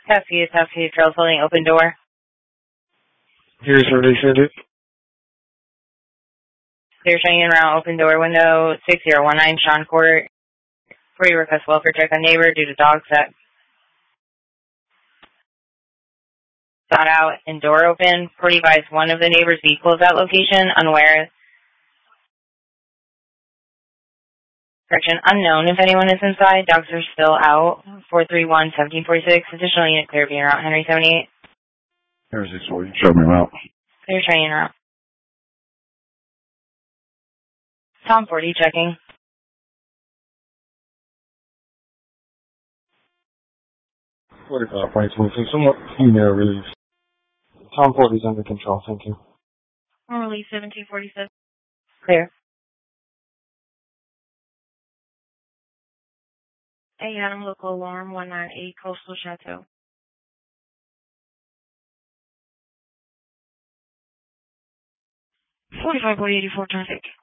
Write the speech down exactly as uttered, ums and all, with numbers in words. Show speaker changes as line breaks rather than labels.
Taxi is Taxi Trails Holding open door.
Here's where they said it.
Clear Cheyenne Route, open door window, six zero one nine Sean Court. Free request welfare check on neighbor due to dog set. Got out and door open. Court advised one of the neighbor's vehicles at location, unaware. Correction, unknown if anyone is inside. Dogs are still out. four three one, one seven four six. Additional unit clear being route Henry seventy-eight.
Here's this way. Show me out.
Clear Cheyenne route. Tom forty checking.
forty-five point two six. Somewhat female release. Tom forty's under control. Thank you.
Release seventeen forty-seven. Clear. A Adam local alarm one nine eight Coastal Chateau. forty-five point eight four traffic.